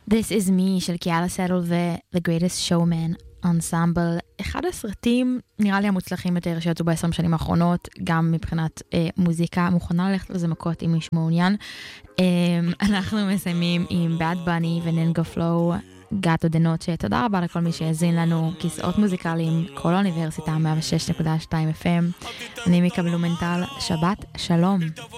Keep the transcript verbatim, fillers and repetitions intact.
This is me של קיאלה סטל ו-The Greatest Showman Ensemble, אחד הסרטים נראה לי המוצלחים יותר שיצאו בעשרים שנים האחרונות, גם מבחינת אה, מוזיקה. מוכנה ללכת לזה מכות אם מישהו מעוניין. אה, אנחנו מסיימים עם Bad Bunny ונינגו פלואו, גאטו דנוצ'ה. תודה רבה לכל מי שהזין לנו, כיסאות מוזיקליים, כל האוניברסיטה, מאה ושש נקודה שתיים אף אם. אני מיקה בלומנטל, שבת שלום.